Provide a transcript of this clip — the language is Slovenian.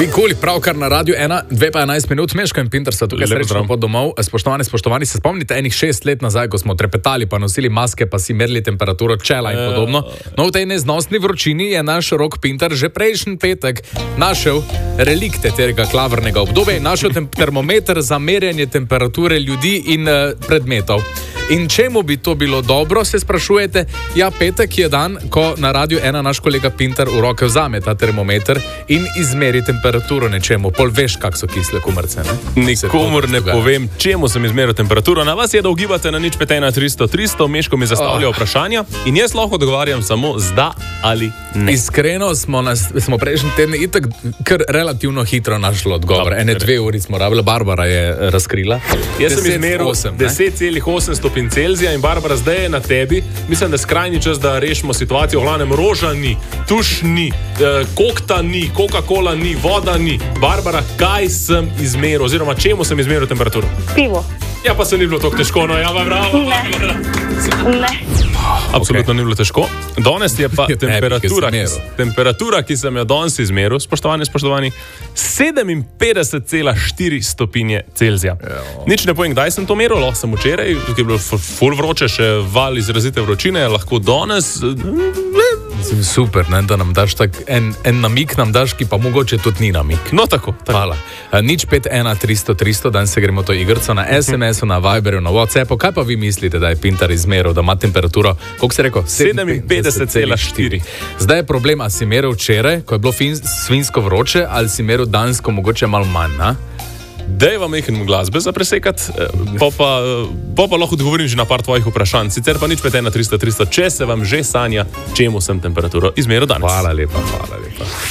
Bikuli, pravkar na radiju 2:11 minut, Meško in Pinter sta tukaj srečno pod domov. Spoštovani, se spomnite enih 6 let nazaj, ko smo trepetali, pa nosili maske, pa si merili temperaturo čela in podobno. No, v tej neznosni vročini je naš Rok Pinter že prejšnji petek našel relikte tega klavrnega obdobja in našel termometer za merjanje temperature ljudi in predmetov. In čemu bi to bilo dobro, se sprašujete? Ja, petek je dan, ko na radiju naš kolega Pinter v roke vzame ta termometer in izmeri temperaturo nečemu. Pol veš, kak so kisle kumrce, ne? Nikomur ne povem, čemu sem izmeril temperaturo. Na vas je, da ugibate na 051 300 Meško mi zastavlja vprašanja in jaz lahko odgovarjam samo z da ali ne. Iskreno smo prejšnji teden itak kar relativno hitro našli odgovor. 2 uri smo rabili, Barbara je razkrila. Jaz sem izmeril 10,8 stopinj Celzija in Barbara, zdaj je na tebi. Mislim, da je skrajni čas, da rešimo situacijo. V glavnem, roža ni, tuš ni, kokta ni, Coca-Cola ni, voda ni. Barbara, kaj sem izmeril, oziroma čemu sem izmeril temperaturo? Pivo. Ja, pa se ni bilo tako težko, no, ja, bravo. Ne. Absolutno ni bilo težko. Danes je pa temperatura, ki sem jo danes izmeril, spoštovani, 57,4 stopinje Celzija. Nič ne povem, kdaj sem to meril, lahko sem včeraj, tukaj je bilo ful vroče, še val izrazite vročine, lahko danes. Super, ne, da nam daš tak en namik, nam daš, ki pa mogoče tudi ni namik. No, tako. Hvala. 051 300, danes se gremo to igrco na SMS-u, na Viberju, na WhatsAppu. Kaj pa vi mislite, da je Pinter izmeril, da ima temperaturo, koliko se reko? 57,4. Zdaj je problem, a si meril včeraj, ko je bilo svinsko vroče, ali si meril dansko mogoče malo manj, na? Dej vam nekaj glasbe za presekat, pa lahko odgovorim že na par tvojih vprašanj. Sicer pa 051 300, če se vam že sanja, čemu sem temperaturo izmeril danes. Hvala lepa.